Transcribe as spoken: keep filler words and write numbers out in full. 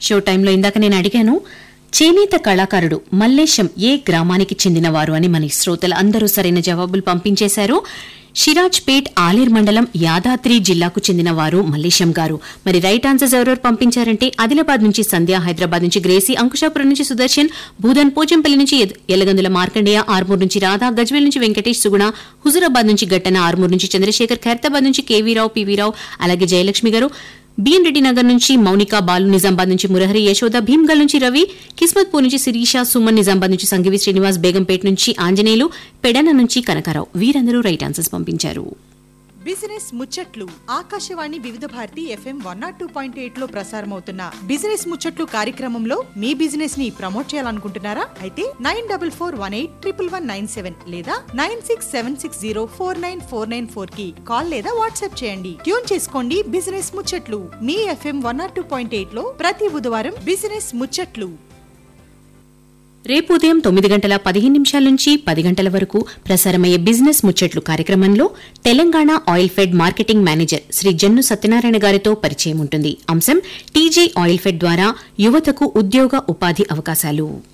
Show టైంలో ఇందాక నేను అడిగాను, చేనేత కళాకారుడు మల్లేశం ఏ గ్రామానికి చెందినవారు అని మన శ్రోతలు అందరూ సరైన జవాబులు పంపించేశారు. షిరాజ్పేట్ ఆలేర్ మండలం యాదాద్రి జిల్లాకు చెందిన వారు మల్లేశం గారు. మరి రైట్ ఆన్సర్స్ ఎవరెవరు పంపించారంటే ఆదిలాబాద్ నుంచి సంధ్య, హైదరాబాద్ నుంచి గ్రేసీ, అంకుశాపురం నుంచి సుదర్శన్, భూదన్ పోచంపల్లి నుంచి ఎలగందుల మార్కండేయ, ఆర్మూర్ నుంచి రాధా, గజ్వేల్ నుంచి వెంకటేష్ సుగుణ, హుజూరాబాద్ నుంచి గట్టన, ఆర్మూర్ నుంచి చంద్రశేఖర్, ఖైరతాబాద్ నుంచి కేవీరావు, పీవీరావు, అలాగే జయలక్ష్మి గారు, బిఎన్ రెడ్డి నగర్ నుంచి మౌనిక, బాలు, నిజామాబాద్ నుంచి మురహరి, యశోద, భీమ్గల్ నుంచి రవి, కిస్మత్పూర్ నుంచి శిరీష, సుమన్, నిజామాబాద్ నుంచి సంఘవి శ్రీనివాస్, బేగంపేట నుంచి ఆంజనేయులు, పెడన నుంచి కనకారావు. వీరందరూ రైట్ ఆన్సర్స్ పంపించారు. బిజినెస్ ముచ్చట్లు ఆకాశవాణి వివిధ Bharati FM one not two point eight లో ప్రసారమవుతున్న బిజినెస్ ముచ్చట్లు కార్యక్రమంలో మీ బిజినెస్ ని ప్రమోట్ చేయాలనుకుంటున్నారా? అయితే nine double four one eight triple one nine seven లేదా nine six seven six zero four nine four nine four కి కాల్ లేదా వాట్సాప్ చేయండి. ట్యూన్ చేసుకోండి బిజినెస్ ముచ్చట్లు మీ FM one not two point eight లో ప్రతి బుధవారం బిజినెస్ ముచ్చట్లు. రేపు ఉదయం తొమ్మిది గంటల పదిహేను నిమిషాల నుంచి పది గంటల వరకు ప్రసారమయ్యే బిజినెస్ ముచ్చట్లు కార్యక్రమంలో Telangana oil fed marketing manager Shri Jannu Satyanarayana గారితో పరిచయం ఉంటుంది. అంశం టీజే ఆయిల్ ఫెడ్ ద్వారా యువతకు ఉద్యోగ ఉపాధి అవకాశాలు.